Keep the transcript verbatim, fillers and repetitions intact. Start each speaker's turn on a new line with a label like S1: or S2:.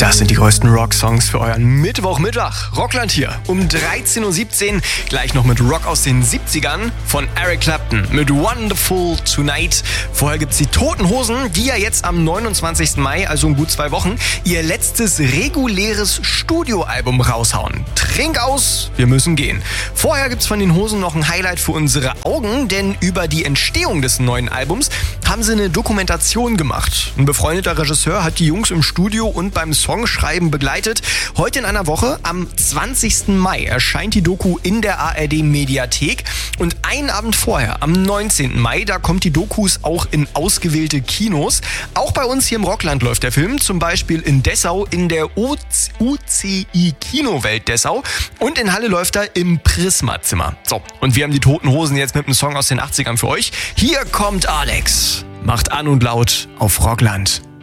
S1: Das sind die größten Rock-Songs für euren Mittwochmittag. Rockland hier um dreizehn Uhr siebzehn. Gleich noch mit Rock aus den siebzigern von Eric Clapton mit Wonderful Tonight. Vorher gibt's die Toten Hosen, die ja jetzt am neunundzwanzigsten Mai, also in gut zwei Wochen, ihr letztes reguläres Studioalbum raushauen. Trink aus, wir müssen gehen. Vorher gibt's von den Hosen noch ein Highlight für unsere Augen, denn über die Entstehung des neuen Albums haben sie eine Dokumentation gemacht. Ein befreundeter Regisseur hat die Jungs im Studio und beim Songschreiben begleitet. Heute in einer Woche, am zwanzigsten Mai, erscheint die Doku in der A R D-Mediathek. Und einen Abend vorher, am neunzehnten Mai, da kommt die Dokus auch in ausgewählte Kinos. Auch bei uns hier im Rockland läuft der Film, zum Beispiel in Dessau in der U C I Kinowelt Dessau. Und in Halle läuft er im Prisma-Zimmer. So, und wir haben die Toten Hosen jetzt mit einem Song aus den achtzigern für euch. Hier kommt Alex. Macht an und laut auf Rockland.